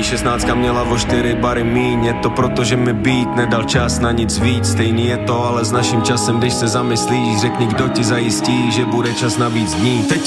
zranění, 16 měla o 4 bary míň. Je to proto, že mi beat nedal čas na nic víc. Stejný je to ale s naším časem, když se zamyslíš. Řekni, kdo ti zajistí, že bude čas na víc dní. Teď